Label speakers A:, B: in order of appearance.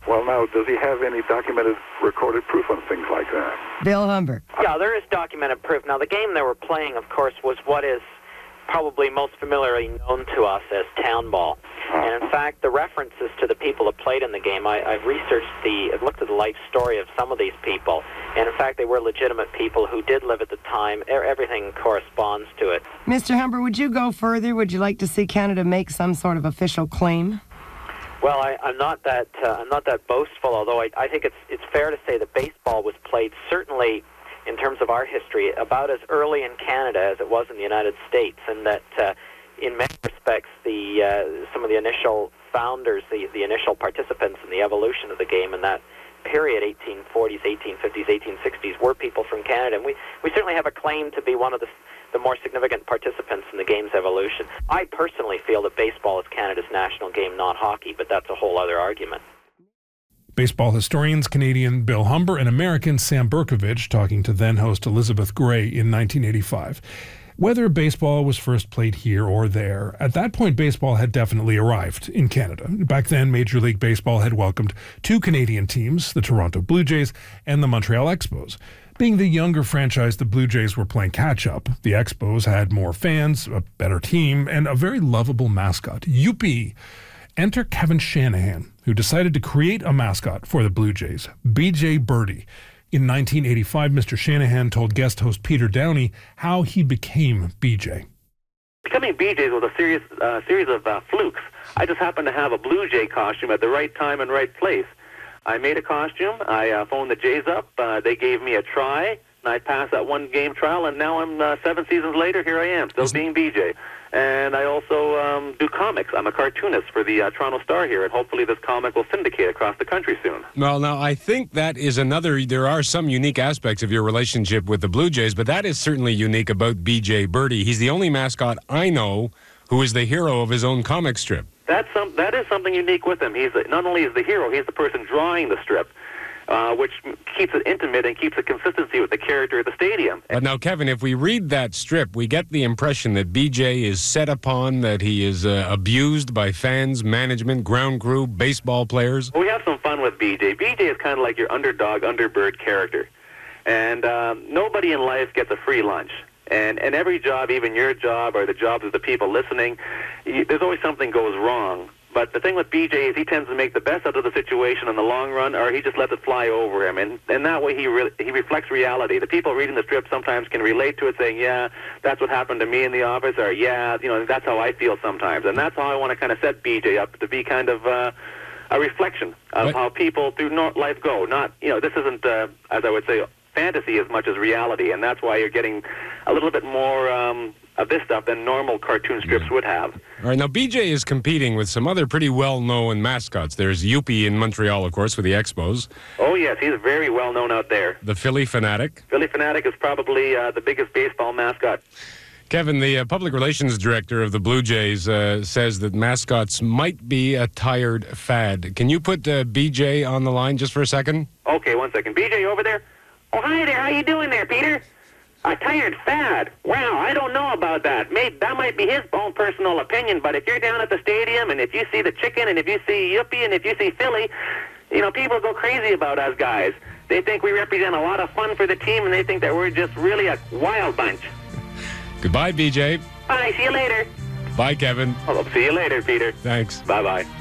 A: Well, now, does he have any documented, recorded proof on things like that?
B: Bill Humber.
C: Yeah, there is documented proof. Now, the game they were playing, of course, was what is probably most familiarly known to us as town ball. And in fact, the references to the people that played in the game, I've looked at the life story of some of these people, and in fact, they were legitimate people who did live at the time. Everything corresponds to it.
B: Mr. Humber, would you go further? Would you like to see Canada make some sort of official claim?
C: Well, I'm not that boastful, although I think it's fair to say that baseball was played, certainly in terms of our history, about as early in Canada as it was in the United States, and that in many respects, some of the initial founders, the initial participants in the evolution of the game in that period, 1840s, 1850s, 1860s, were people from Canada, and we certainly have a claim to be one of the more significant participants in the game's evolution. I personally feel that baseball is Canada's national game, not hockey, but that's a whole other argument.
D: Baseball historians Canadian Bill Humber and American Sam Berkovich talking to then-host Elizabeth Gray in 1985. Whether baseball was first played here or there, at that point baseball had definitely arrived in Canada. Back then, Major League Baseball had welcomed two Canadian teams, the Toronto Blue Jays and the Montreal Expos. Being the younger franchise, the Blue Jays were playing catch-up. The Expos had more fans, a better team, and a very lovable mascot, Youppi. Enter Kevin Shanahan, who decided to create a mascot for the Blue Jays, B.J. Birdie. In 1985, Mr. Shanahan told guest host Peter Downey how he became B.J.
E: Becoming B.J. was a series of flukes. I just happened to have a Blue Jay costume at the right time and right place. I made a costume. I phoned the Jays up. They gave me a try, and I passed that one-game trial, and now I'm 7 seasons later, here I am, still being B.J. And I also do comics. I'm a cartoonist for the Toronto Star here, and hopefully this comic will syndicate across the country soon.
F: Well, now, I think that is there are some unique aspects of your relationship with the Blue Jays, but that is certainly unique about B.J. Birdie. He's the only mascot I know who is the hero of his own comic strip.
E: That is something unique with him. He's not only is the hero, he's the person drawing the strip. Which keeps it intimate and keeps a consistency with the character of the stadium.
F: But now, Kevin, if we read that strip, we get the impression that BJ is set upon, that he is abused by fans, management, ground crew, baseball players.
E: We have some fun with BJ. BJ is kind of like your underdog, underbird character. And nobody in life gets a free lunch. And every job, even your job or the jobs of the people listening, there's always something goes wrong. But the thing with BJ is he tends to make the best out of the situation in the long run, or he just lets it fly over him. And that way he reflects reality. The people reading the strip sometimes can relate to it, saying, yeah, that's what happened to me in the office, or yeah, that's how I feel sometimes. And that's how I want to kind of set BJ up to be kind of a reflection of how people through life go. Not, this isn't, as I would say, fantasy as much as reality. And that's why you're getting a little bit more of this stuff than normal cartoon strips would have.
F: All right, now BJ is competing with some other pretty well-known mascots. There's Youppi in Montreal, of course, with the Expos.
E: Oh, yes, he's very well-known out there.
F: The Phillie Phanatic.
E: Phillie Phanatic is probably the biggest baseball mascot.
F: Kevin, the public relations director of the Blue Jays, says that mascots might be a tired fad. Can you put BJ on the line just for a second?
E: Okay, 1 second. BJ, over there? Oh, hi there. How you doing there, Peter? A tired fad. Wow, I don't know about that. That might be his own personal opinion, but if you're down at the stadium and if you see the chicken and if you see Youppi and if you see Philly, people go crazy about us guys. They think we represent a lot of fun for the team and they think that we're just really a wild bunch.
F: Goodbye, BJ.
E: Bye, see you later.
F: Bye, Kevin.
E: Well, see you later, Peter.
F: Thanks.
E: Bye-bye.